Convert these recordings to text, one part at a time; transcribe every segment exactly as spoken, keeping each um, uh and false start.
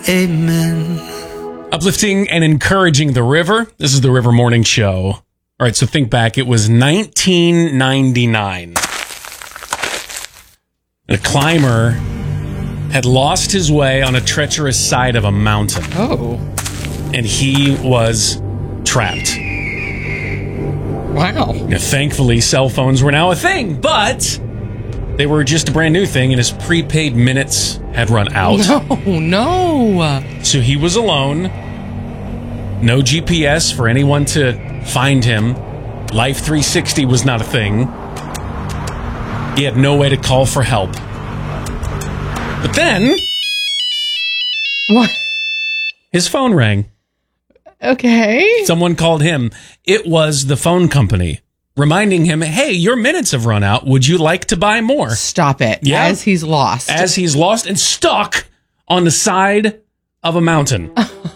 Amen. Uplifting and encouraging the river. This is the River Morning Show. All right, so think back. It was nineteen ninety-nine. A climber had lost his way on a treacherous side of a mountain. Oh. And he was trapped. Wow. Now, thankfully, cell phones were now a thing, but they were just a brand new thing, and his prepaid minutes had run out. No, no. So he was alone. No G P S for anyone to find him. Life three sixty was not a thing. He had no way to call for help. But then... What? His phone rang. Okay. Someone called him. It was the phone company, reminding him, hey, your minutes have run out. Would you like to buy more? Stop it. Yeah. As he's lost. As he's lost and stuck on the side of a mountain.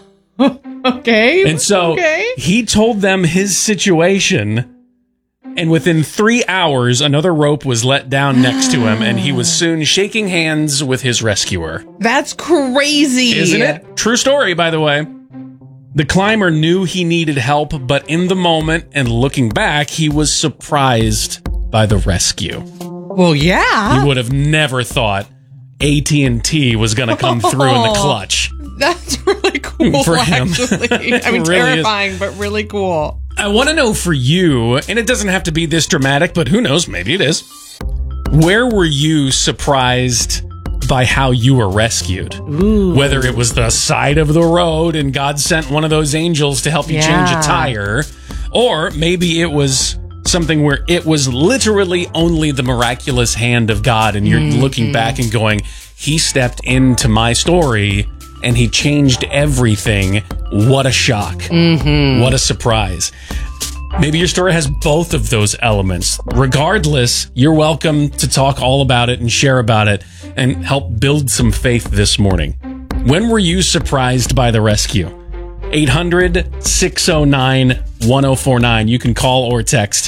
Okay. And so okay. he told them his situation, and within three hours, another rope was let down next to him, and he was soon shaking hands with his rescuer. That's crazy. Isn't it? True story, by the way. The climber knew he needed help, but in the moment and looking back, he was surprised by the rescue. Well, yeah. He would have never thought A T and T was going to come through in the clutch. That's really cool, for him. actually. I mean, Really terrifying, is. But really cool. I want to know for you, and it doesn't have to be this dramatic, but who knows, maybe it is. Where were you surprised by how you were rescued? Ooh. Whether it was the side of the road and God sent one of those angels to help you Yeah. change a tire, or maybe it was something where it was literally only the miraculous hand of God, and you're mm-hmm. looking back and going, he stepped into my story and he changed everything. What a shock. Mm-hmm. What a surprise. Maybe your story has both of those elements. Regardless, you're welcome to talk all about it and share about it and help build some faith this morning. When were you surprised by the rescue? eight hundred, six oh nine, one oh four nine. You can call or text.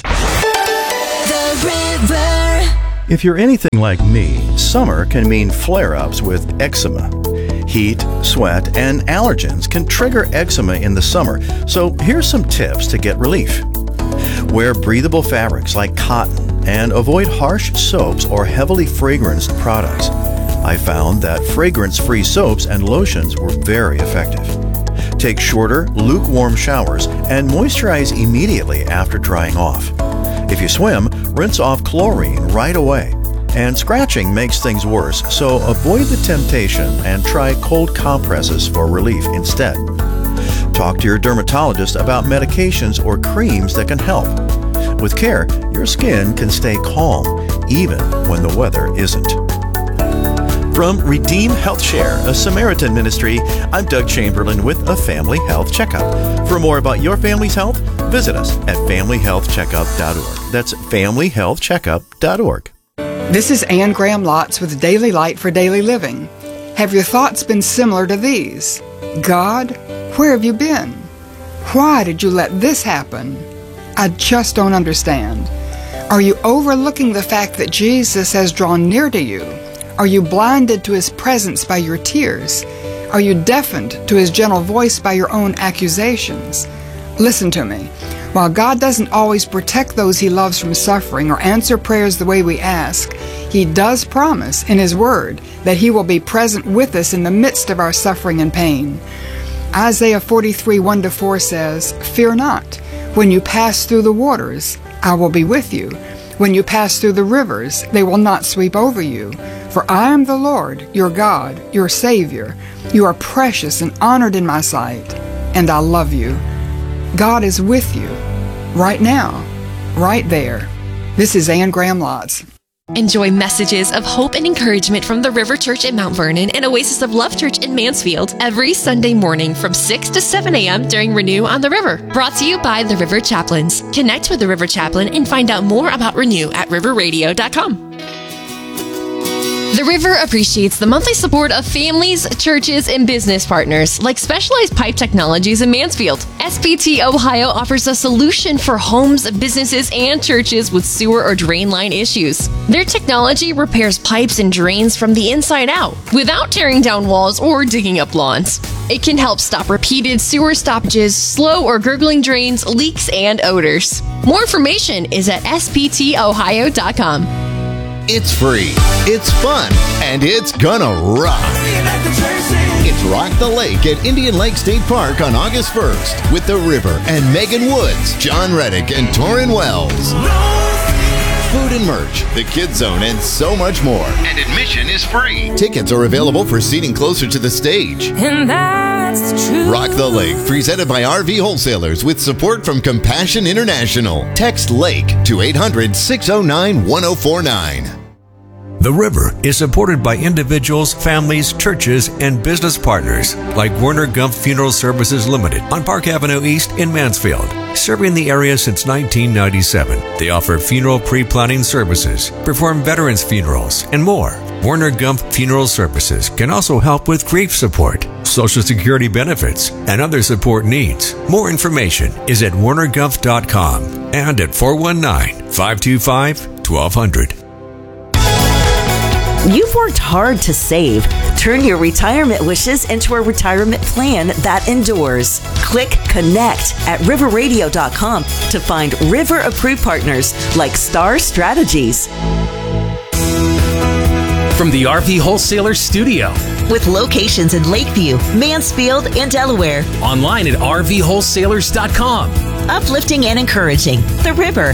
The River. If you're anything like me, summer can mean flare-ups with eczema. Heat, sweat, and allergens can trigger eczema in the summer, so here's some tips to get relief. Wear breathable fabrics like cotton and avoid harsh soaps or heavily fragranced products. I found that fragrance-free soaps and lotions were very effective. Take shorter, lukewarm showers and moisturize immediately after drying off. If you swim, rinse off chlorine right away. And scratching makes things worse, so avoid the temptation and try cold compresses for relief instead. Talk to your dermatologist about medications or creams that can help. With care, your skin can stay calm, even when the weather isn't. From Redeem Health Share, a Samaritan ministry, I'm Doug Chamberlain with a Family Health Checkup. For more about your family's health, visit us at family health checkup dot org. That's family health checkup dot org. This is Ann Graham Lotz with Daily Light for Daily Living. Have your thoughts been similar to these? God, where have you been? Why did you let this happen? I just don't understand. Are you overlooking the fact that Jesus has drawn near to you? Are you blinded to His presence by your tears? Are you deafened to His gentle voice by your own accusations? Listen to me. While God doesn't always protect those He loves from suffering or answer prayers the way we ask, He does promise in His Word that He will be present with us in the midst of our suffering and pain. Isaiah forty-three, one to four says, "Fear not. When you pass through the waters, I will be with you. When you pass through the rivers, they will not sweep over you. For I am the Lord, your God, your Savior. You are precious and honored in my sight, and I love you." God is with you, right now, right there. This is Ann Graham Lotz. Enjoy messages of hope and encouragement from the River Church in Mount Vernon and Oasis of Love Church in Mansfield every Sunday morning from six to seven a.m. during Renew on the River. Brought to you by the River Chaplains. Connect with the River Chaplain and find out more about Renew at river radio dot com. The River appreciates the monthly support of families, churches, and business partners like Specialized Pipe Technologies in Mansfield. S P T Ohio offers a solution for homes, businesses, and churches with sewer or drain line issues. Their technology repairs pipes and drains from the inside out without tearing down walls or digging up lawns. It can help stop repeated sewer stoppages, slow or gurgling drains, leaks, and odors. More information is at S P T ohio dot com. It's free, it's fun, and it's gonna rock. It's Rock the Lake at Indian Lake State Park on August first with The River and Megan Woods, John Reddick, and Torrin Wells. Food and merch, the Kids Zone, and so much more. And admission is free. Tickets are available for seating closer to the stage. And that's the truth. Rock the Lake, presented by R V Wholesalers with support from Compassion International. Text LAKE to eight hundred, six oh nine, one oh four nine. The River is supported by individuals, families, churches, and business partners like Werner Gump Funeral Services Limited on Park Avenue East in Mansfield. Serving the area since nineteen ninety-seven, they offer funeral pre-planning services, perform veterans funerals, and more. Werner Gump Funeral Services can also help with grief support, Social Security benefits, and other support needs. More information is at werner gump dot com and at four one nine, five two five, one two zero zero. You've worked hard to save. Turn your retirement wishes into a retirement plan that endures. Click Connect at river radio dot com to find River approved partners like Star Strategies. From the R V Wholesaler Studio. With locations in Lakeview, Mansfield, and Delaware. Online at r v wholesalers dot com. Uplifting and encouraging. The River.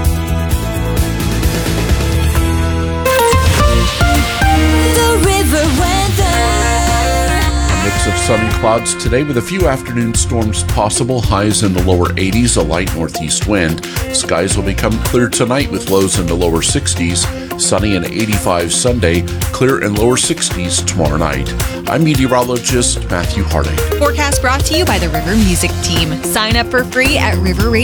Mix of sunny clouds today with a few afternoon storms possible. Highs in the lower eighties, a light northeast wind. Skies will become clear tonight with lows in the lower sixties. Sunny and eighty-five Sunday, clear and lower sixties tomorrow night. I'm meteorologist Matthew Harding. Forecast brought to you by the River Music Team. Sign up for free at river radio